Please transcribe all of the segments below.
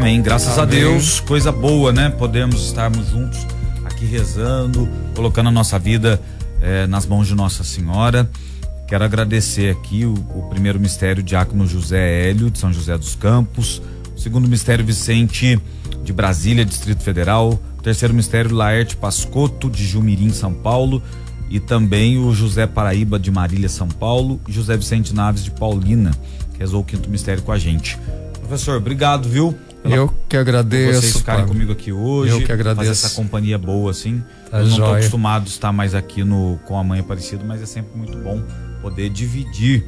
Amém. Graças a Amém. Deus, coisa boa, né? Podemos estarmos juntos aqui rezando, colocando a nossa vida nas mãos de Nossa Senhora. Quero agradecer aqui o primeiro mistério, Diácono José Hélio, de São José dos Campos. O segundo mistério, Vicente, de Brasília, Distrito Federal. O terceiro mistério, Laerte Pascotto, de Jumirim, São Paulo. E também o José Paraíba, de Marília, São Paulo. E José Vicente Naves, de Paulina, que rezou o quinto mistério com a gente. Professor, obrigado, viu? Eu que agradeço. Por vocês ficarem comigo aqui hoje. Eu que agradeço. Fazer essa companhia boa, assim. Tá Eu não estou joia. acostumado a estar mais aqui com a Mãe Aparecida, mas é sempre muito bom poder dividir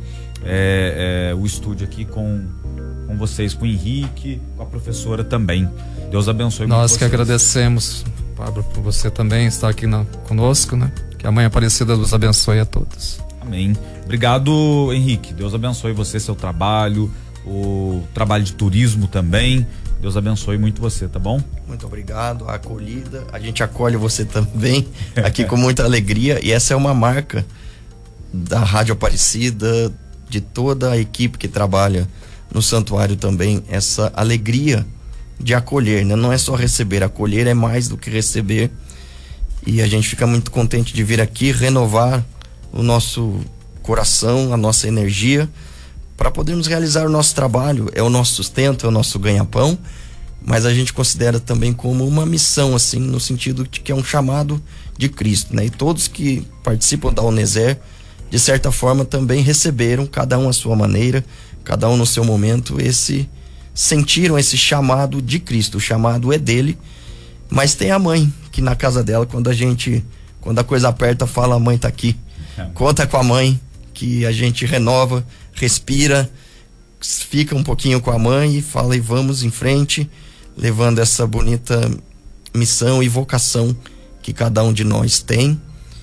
o estúdio aqui com vocês, com o Henrique, com a professora também. Deus abençoe muito Nós vocês. que agradecemos, Pablo, por você também estar aqui conosco, né? Que a Mãe Aparecida nos abençoe a todos. Amém. Obrigado, Henrique. Deus abençoe você, seu trabalho, o trabalho de turismo também. Deus abençoe muito você, tá bom? Muito obrigado, a acolhida. A gente acolhe você também aqui com muita alegria. E essa é uma marca da Rádio Aparecida, de toda a equipe que trabalha no santuário também, essa alegria de acolher, né? Não é só receber, acolher é mais do que receber. E a gente fica muito contente de vir aqui renovar o nosso coração, a nossa energia, para podermos realizar o nosso trabalho. É o nosso sustento, é o nosso ganha-pão, mas a gente considera também como uma missão, assim, no sentido de que é um chamado de Cristo, né? E todos que participam da Uneser, de certa forma, também receberam, cada um à sua maneira, cada um no seu momento, sentiram esse chamado de Cristo. O chamado é dele, mas tem a mãe, que na casa dela, quando a coisa aperta, fala: a mãe tá aqui. Conta com a mãe, que a gente renova, respira, fica um pouquinho com a mãe e fala: e vamos em frente, levando essa bonita missão e vocação que cada um de nós tem,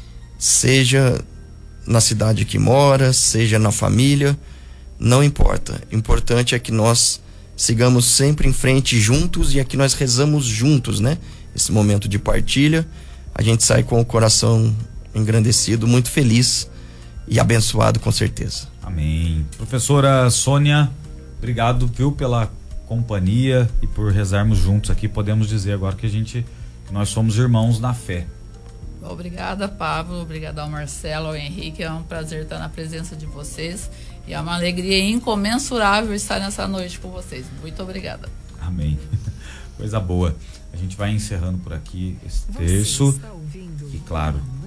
seja na cidade que mora, seja na família, não importa. O importante é que nós sigamos sempre em frente juntos, e aqui nós rezamos juntos, né? Esse momento de partilha, a gente sai com o coração engrandecido, muito feliz e abençoado, com certeza. Amém. Professora Sônia, obrigado, viu, pela companhia e por rezarmos juntos aqui. Podemos dizer agora que nós somos irmãos na fé. Obrigada, Pablo. Obrigada ao Marcelo, ao Henrique. É um prazer estar na presença de vocês. E é uma alegria incomensurável estar nessa noite com vocês. Muito obrigada. Amém. Coisa boa. A gente vai encerrando por aqui esse terço. E claro,